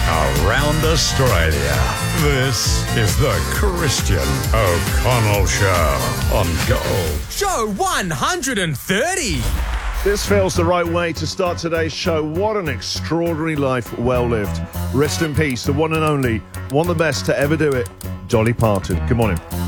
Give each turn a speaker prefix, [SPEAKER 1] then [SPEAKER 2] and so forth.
[SPEAKER 1] around Australia. This is the Christian O'Connell Show on Gold.
[SPEAKER 2] Show 130.
[SPEAKER 3] This feels the right way to start today's show. What an extraordinary life well lived. Rest in peace, the one and only, one of the best to ever do it, Dolly Parton. Good morning.